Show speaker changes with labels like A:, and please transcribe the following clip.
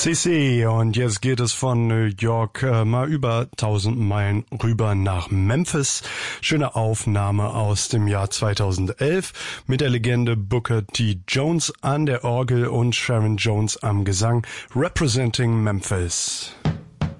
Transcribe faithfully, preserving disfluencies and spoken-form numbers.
A: Sissi, und jetzt geht es von New York äh, mal über tausend Meilen rüber nach Memphis. Schöne Aufnahme aus dem Jahr zweitausendelf mit der Legende Booker T. Jones an der Orgel und Sharon Jones am Gesang. Representing Memphis.